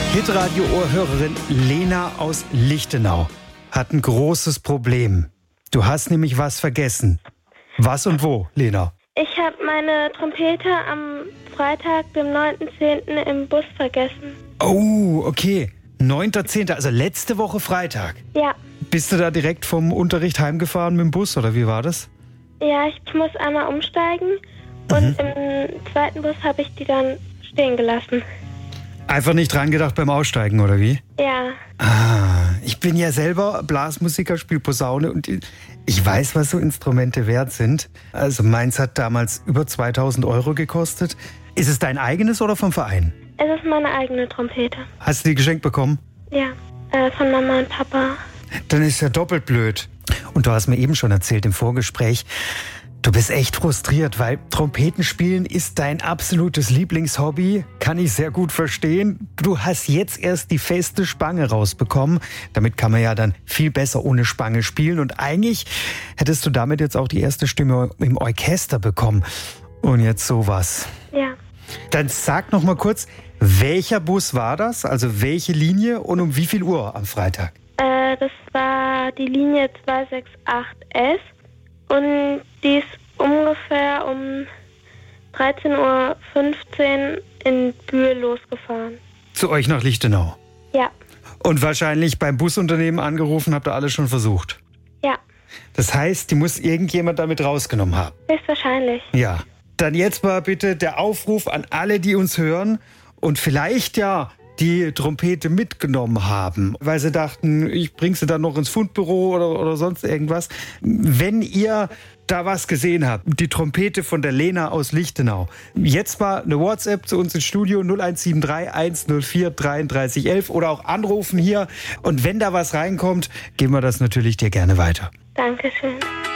Hitradio-Ohrhörerin Lena aus Lichtenau hat ein großes Problem. Du hast nämlich was vergessen. Was und wo, Lena? Ich habe meine Trompete am Freitag, dem 9.10. im Bus vergessen. Oh, okay. 9.10., also letzte Woche Freitag. Ja. Bist du da direkt vom Unterricht heimgefahren mit dem Bus oder wie war das? Ja, ich muss einmal umsteigen und im zweiten Bus habe ich die dann stehen gelassen. Einfach nicht dran gedacht beim Aussteigen, oder wie? Ja. Ich bin ja selber Blasmusiker, spiele Posaune und ich weiß, was so Instrumente wert sind. Also meins hat damals über 2.000 € gekostet. Ist es dein eigenes oder vom Verein? Es ist meine eigene Trompete. Hast du die geschenkt bekommen? Ja, von Mama und Papa. Dann ist ja doppelt blöd. Und du hast mir eben schon erzählt im Vorgespräch, du bist echt frustriert, weil Trompetenspielen ist dein absolutes Lieblingshobby. Kann ich sehr gut verstehen. Du hast jetzt erst die feste Spange rausbekommen. Damit kann man ja dann viel besser ohne Spange spielen. Und eigentlich hättest du damit jetzt auch die erste Stimme im Orchester bekommen. Und jetzt sowas. Ja. Dann sag noch mal kurz, welcher Bus war das? Also welche Linie und um wie viel Uhr am Freitag? Das war die Linie 268S. Und die ist ungefähr um 13.15 Uhr in Bühl losgefahren. Zu euch nach Lichtenau? Ja. Und wahrscheinlich beim Busunternehmen angerufen, habt ihr alles schon versucht? Ja. Das heißt, die muss irgendjemand damit rausgenommen haben? Höchstwahrscheinlich. Ja. Dann jetzt mal bitte der Aufruf an alle, die uns hören und vielleicht ja die Trompete mitgenommen haben, weil sie dachten, ich bringe sie dann noch ins Fundbüro oder sonst irgendwas. Wenn ihr da was gesehen habt, die Trompete von der Lena aus Lichtenau, jetzt mal eine WhatsApp zu uns ins Studio 0173 104 33 11 oder auch anrufen hier. Und wenn da was reinkommt, geben wir das natürlich dir gerne weiter. Dankeschön.